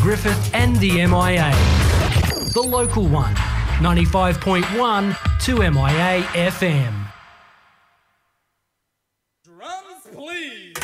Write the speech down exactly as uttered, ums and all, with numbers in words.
Griffith and the M I A. The local one, ninety-five point one to M I A F M. Drums, please.